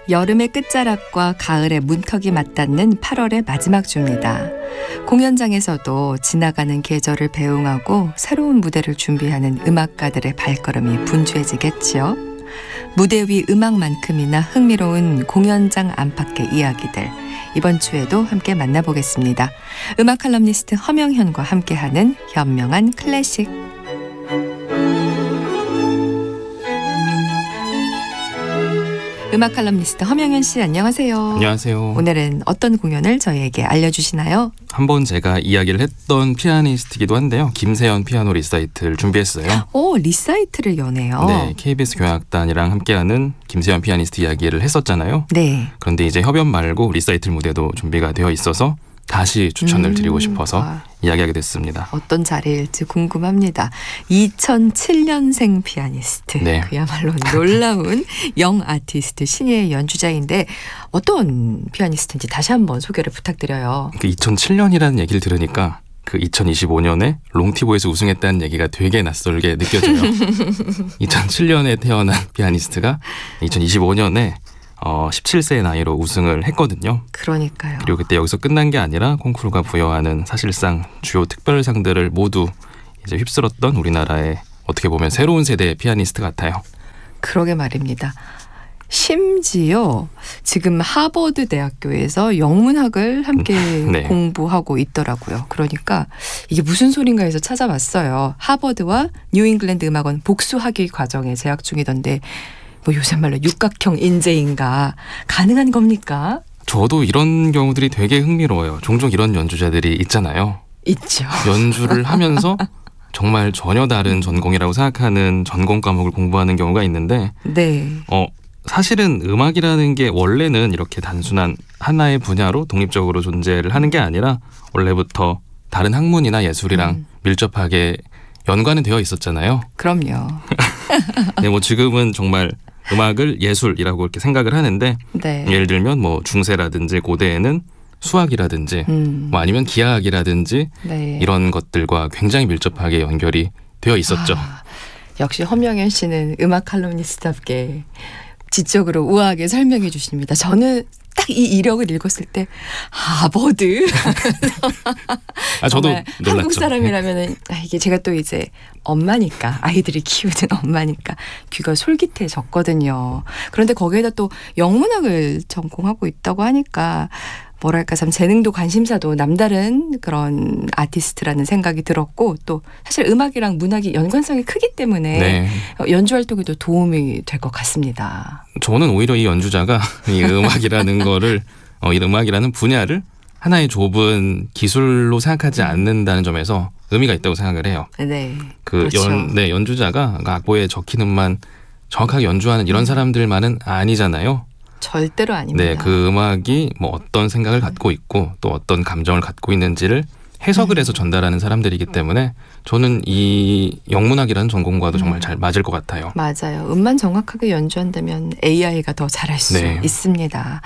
여름의 끝자락과 가을의 문턱이 맞닿는 8월의 마지막 주입니다. 공연장에서도 지나가는 계절을 배웅하고 새로운 무대를 준비하는 음악가들의 발걸음이 분주해지겠지요. 무대 위 음악만큼이나 흥미로운 공연장 안팎의 이야기들, 이번 주에도 함께 만나보겠습니다. 음악 칼럼니스트 허명현과 함께하는 현명한 클래식. 음악 칼럼니스트 허명현 씨, 안녕하세요. 안녕하세요. 오늘은 어떤 공연을 저희에게 알려주시나요? 한번 제가 이야기를 했던 피아니스트이기도 한데요. 김세연 피아노 리사이트를 준비했어요. 오, 리사이트를 여네요. 네, KBS 교향악단이랑 함께하는 김세연 피아니스트 이야기를 했었잖아요. 네. 그런데 이제 협연 말고 리사이틀 무대도 준비가 되어 있어서 다시 추천을 드리고 싶어서 이야기하게 됐습니다. 어떤 자리일지 궁금합니다. 2007년생 피아니스트. 네. 그야말로 놀라운 영 아티스트, 신예의 연주자인데 어떤 피아니스트인지 다시 한번 소개를 부탁드려요. 그 2007년이라는 얘기를 들으니까 그 2025년에 롱티보에서 우승했다는 얘기가 되게 낯설게 느껴져요. 2007년에 태어난 피아니스트가 2025년에 17세의 나이로 우승을 했거든요. 그러니까요. 그리고 그때 여기서 끝난 게 아니라 콩쿠르가 부여하는 사실상 주요 특별상들을 모두 이제 휩쓸었던 우리나라의 어떻게 보면 새로운 세대의 피아니스트 같아요. 그러게 말입니다. 심지어 지금 하버드 대학교에서 영문학을 함께 네. 공부하고 있더라고요. 그러니까 이게 무슨 소린가 해서 찾아봤어요. 하버드와 뉴잉글랜드 음악원 복수학위 과정에 재학 중이던데 뭐 요새 말로 육각형 인재인가 가능한 겁니까? 저도 이런 경우들이 되게 흥미로워요. 종종 이런 연주자들이 있잖아요. 있죠. 연주를 하면서 정말 전혀 다른 전공이라고 생각하는 전공 과목을 공부하는 경우가 있는데 네. 사실은 음악이라는 게 원래는 이렇게 단순한 하나의 분야로 독립적으로 존재를 하는 게 아니라 원래부터 다른 학문이나 예술이랑 밀접하게 연관은 되어 있었잖아요. 그럼요. 네, 뭐 지금은 정말 음악을 예술이라고 이렇게 생각을 하는데 네. 예를 들면 뭐 중세라든지 고대에는 수학이라든지 뭐 아니면 기하학이라든지 네. 이런 것들과 굉장히 밀접하게 연결이 되어 있었죠. 역시 허명현 씨는 음악 칼럼니스트답게 지적으로 우아하게 설명해 주십니다. 저는 딱 이 이력을 읽었을 때 하버드. 저도 놀랐죠. 한국 사람이라면은 이게 제가 또 이제 엄마니까 아이들을 키우는 엄마니까 귀가 솔깃해졌거든요. 그런데 거기에다 또 영문학을 전공하고 있다고 하니까 뭐랄까 참 재능도 관심사도 남다른 그런 아티스트라는 생각이 들었고 또 사실 음악이랑 문학이 연관성이 크기 때문에 네. 연주 활동에도 도움이 될 것 같습니다. 저는 오히려 이 연주자가 이 음악이라는 거를 이 음악이라는 분야를 하나의 좁은 기술로 생각하지 않는다는 점에서 의미가 있다고 생각을 해요. 네. 그렇죠. 연주자가 악보에 적힌 음만 정확하게 연주하는 이런 사람들만은 아니잖아요. 절대로 아닙니다. 네, 그 음악이 뭐 어떤 생각을 갖고 있고 또 어떤 감정을 갖고 있는지를 해석을 해서 전달하는 사람들이기 때문에 저는 이 영문학이라는 전공과도 정말 잘 맞을 것 같아요. 맞아요. 음만 정확하게 연주한다면 AI가 더 잘할 수 네. 있습니다.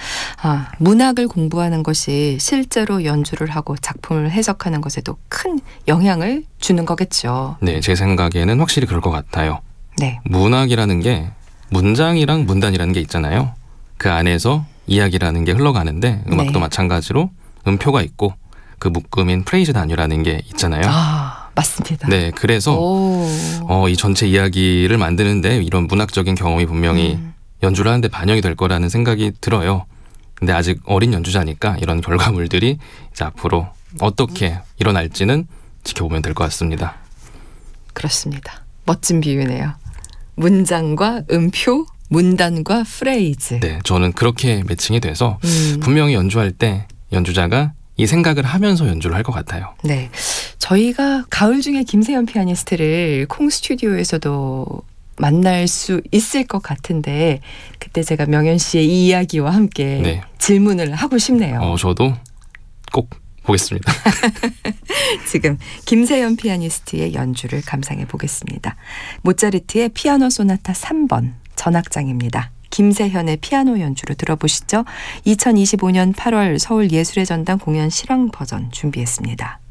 문학을 공부하는 것이 실제로 연주를 하고 작품을 해석하는 것에도 큰 영향을 주는 거겠죠. 네, 제 생각에는 확실히 그럴 것 같아요. 네. 문학이라는 게 문장이랑 문단이라는 게 있잖아요. 그 안에서 이야기라는 게 흘러가는데 음악도 네. 마찬가지로 음표가 있고 그 묶음인 프레이즈 단위라는 게 있잖아요. 맞습니다. 네, 그래서 이 전체 이야기를 만드는데 이런 문학적인 경험이 분명히 연주를 하는데 반영이 될 거라는 생각이 들어요. 근데 아직 어린 연주자니까 이런 결과물들이 이제 앞으로 어떻게 일어날지는 지켜보면 될 것 같습니다. 그렇습니다. 멋진 비유네요. 문장과 음표, 문단과 프레이즈. 네, 저는 그렇게 매칭이 돼서 분명히 연주할 때 연주자가 이 생각을 하면서 연주를 할 것 같아요. 네, 저희가 가을 중에 김세연 피아니스트를 콩 스튜디오에서도 만날 수 있을 것 같은데 그때 제가 명현 씨의 이 이야기와 함께 네. 질문을 하고 싶네요. 저도 꼭 보겠습니다. 지금 김세연 피아니스트의 연주를 감상해 보겠습니다. 모차르트의 피아노 소나타 3번 전악장입니다. 김세현의 피아노 연주로 들어보시죠. 2025년 8월 서울 예술의 전당 공연 실황 버전 준비했습니다.